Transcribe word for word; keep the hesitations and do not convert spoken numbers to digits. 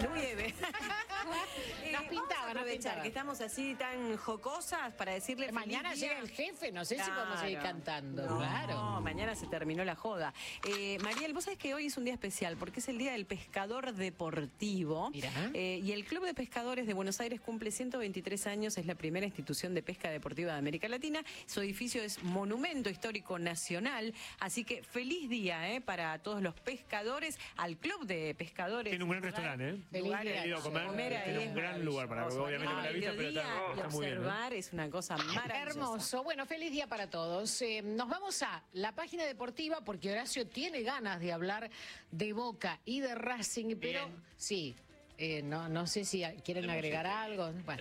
Lueve. Nos pintaba, nos pintaba. Que estamos así tan jocosas para decirle mañana feliz día. Llega el jefe, no sé Claro. si podemos seguir cantando. No, claro. No, mañana se terminó la joda. Eh, Mariel, vos sabés que hoy es un día especial porque es el Día del Pescador Deportivo. Mirá. Eh, y el Club de Pescadores de Buenos Aires cumple ciento veintitrés años, es la primera institución de pesca deportiva de América Latina. Su edificio es Monumento Histórico Nacional. Así que feliz día eh, para todos los pescadores, al Club de Pescadores. Tiene un gran restaurante, ¿eh? Feliz Lugar, día. He ido a comer, comer ahí tiene es un gran lugar para maravilloso. obviamente con la vista, pero está, Y está muy bien. observar ¿eh? es una cosa maravillosa. Hermoso. Bueno, feliz día para todos. Eh, nos vamos a la página deportiva porque Horacio tiene ganas de hablar de Boca y de Racing, pero Bien. sí, eh, no, no sé si quieren agregar algo. Bueno.